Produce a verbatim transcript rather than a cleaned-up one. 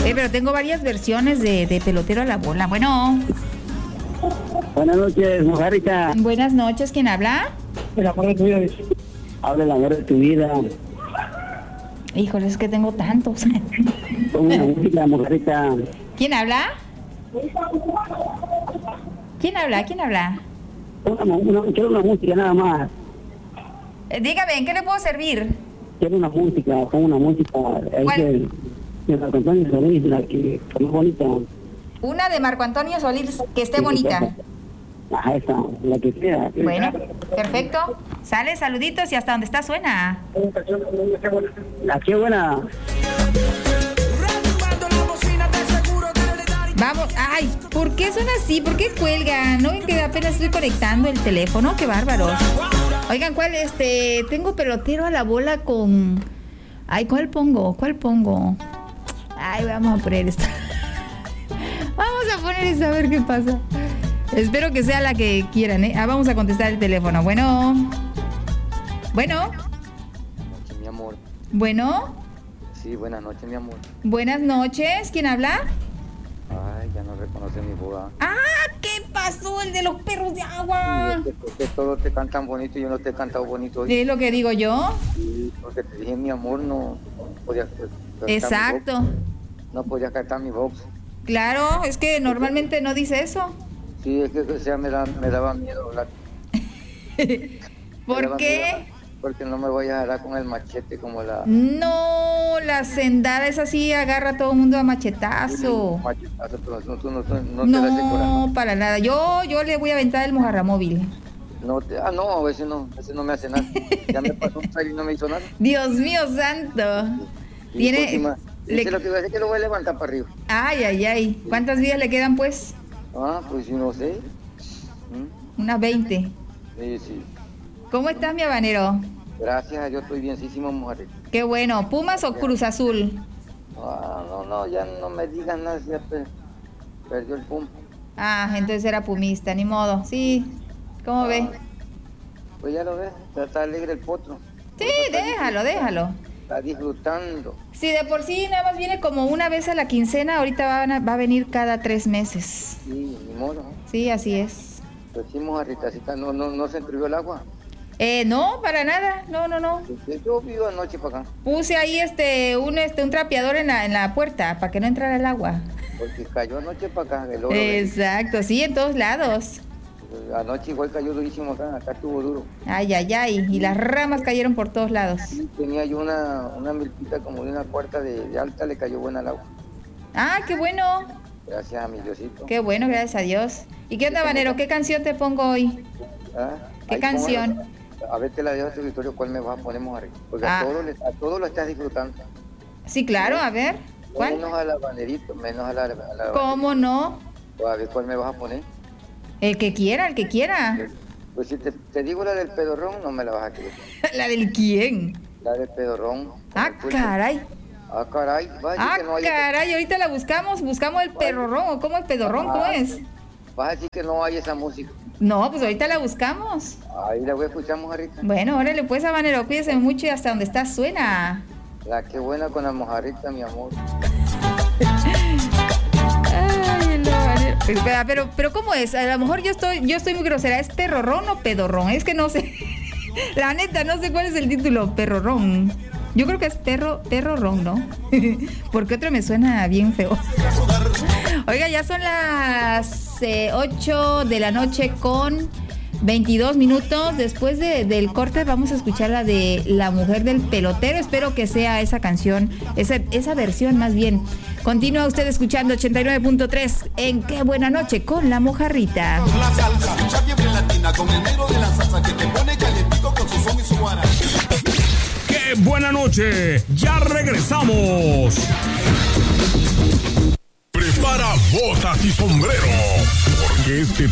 Eh, pero tengo varias versiones de, de pelotero a la bola. Bueno. Buenas noches, mojarita. Buenas noches, ¿quién habla? El amor de tu vida. Habla el amor de tu vida. Híjole, es que tengo tantos. Con una música, mojarita. ¿Quién habla? ¿Quién habla? ¿Quién habla? Una, una, quiero una música nada más. Eh, dígame, ¿en qué le puedo servir? Quiero una música, con una música. ¿Cuál? De Marco Antonio Solís, la que es muy bonita. Una de Marco Antonio Solís que esté bonita. Ajá, esa, la que sea. Bueno, perfecto. Sale, saluditos y hasta donde está suena. La que buena. Vamos, ay, ¿por qué son así? ¿Por qué cuelgan? ¿No ven que apenas estoy conectando el teléfono? ¡Qué bárbaros! Oigan, ¿cuál? Este, tengo pelotero a la bola con... Ay, ¿cuál pongo? ¿Cuál pongo? Ay, vamos a poner esta. Vamos a poner esta a ver qué pasa. Espero que sea la que quieran, ¿eh? Ah, vamos a contestar el teléfono. Bueno. Bueno. Buenas noches, mi amor. Bueno. Sí, buenas noches, mi amor. Buenas noches. ¿Quién habla? Ay, ya no reconoce mi voz. ¡Ah! ¿Qué pasó? El de los perros de agua. Sí, es que, que todos te cantan bonito y yo no te he cantado bonito hoy. ¿Es lo que digo yo? Sí, porque te dije, mi amor, no, no podía cantar. Exacto. No podía cantar mi voz. Claro, es que normalmente no dice eso. Sí, es que o sea, me, da, me daba miedo hablar. ¿Por qué? Miedo, porque no me voy a dar con el machete como la... No, la sendada es así, agarra a todo el mundo a machetazo. Sí, machetazo, pero no, no, no, no, No, te das el corazón. para nada. Yo, yo le voy a aventar el mojarramóvil. No te, ah, no, ese no, ese no me hace nada. Ya me pasó un trailer y no me hizo nada. Dios mío santo. Sí, Tiene... última, le... lo que voy a hacer es que lo voy a levantar para arriba. Ay, ay, ay. ¿Cuántas vidas le quedan, pues? Ah, pues yo no sé. ¿Mm? Unas veinte. Sí, sí. ¿Cómo estás, mi habanero? Gracias, yo estoy bienísimo, mujer. Qué bueno. ¿Pumas o Cruz Azul? Ah, no, no, ya no me digan nada, ya per- perdió el pum. Ah, entonces era pumista, ni modo. Sí. ¿Cómo Ah, ve? Pues ya lo ves, ya está alegre el potro. Sí, déjalo, déjalo. Está disfrutando. Si de por sí nada más viene como una vez a la quincena, ahorita va a, va a venir cada tres meses. Sí, ni modo. Sí, así es. Pues sí, mujerita, así está, no, no, no se enfrió el agua. Eh, no, para nada, no, no, no. Pues yo vivo anoche para acá, Puse ahí este un este un trapeador en la en la puerta para que no entrara el agua. porque cayó anoche para acá, el oro. Exacto, sí, en todos lados. Anoche igual cayó durísimo acá, acá estuvo duro. Ay, ay, ay, y las ramas cayeron por todos lados. Sí, tenía yo una, una milpita como de una cuarta de, de alta, le cayó buena al agua. Ah, qué bueno, Gracias a mi Diosito. qué bueno, gracias a Dios. ¿Y qué onda, Vanero? ¿Qué canción te pongo hoy? ¿Ah? ¿Qué Ahí, canción? póngala. A ver, te la dejo a tu Victorio, ¿cuál me vas a poner, mujer? Porque Ah. a, todo le- a todo lo estás disfrutando. Sí, claro, a ver, ¿cuál? Menos a la banerito, menos a la... A la ¿Cómo no? Pues a ver, ¿cuál me vas a poner? El que quiera, el que quiera. Pues si te, te digo la del pedorrón, no me la vas a querer. ¿La del quién? La del pedorrón. Ah, Pues, caray. Ah, caray. Va a decir Ah, que no hay... caray, ahorita la buscamos, buscamos el perrorrón, ¿o cómo es pedorrón? ¿Cómo es? Vas a decir que no hay esa música. No, pues ahorita la buscamos. Ahí la voy a escuchar, mujerita. Bueno, órale pues, habanero, cuídese mucho y hasta donde está suena. La que buena con la mojarita, mi amor. Ay, el habanero. Espera, pero, pero ¿cómo es? A lo mejor yo estoy, yo estoy muy grosera. ¿Es perrorrón o pedorrón? Es que no sé. La neta, no sé cuál es el título. Perrorrón. Yo creo que es perro, perrorrón, ¿no? Porque otro me suena bien feo. Oiga, ya son las eh, ocho de la noche con veintidós minutos. Después de, del corte vamos a escuchar la de La Mujer del Pelotero. Espero que sea esa canción, esa, esa versión más bien. Continúa usted escuchando ochenta y nueve punto tres en Qué Buena Noche con La Mojarrita. La salsa, mucha fiebre latina con el negro de la salsa que te pone calientico con su son y su guaracha. ¡Qué buena noche! ¡Ya regresamos! Prepara botas y sombrero, porque este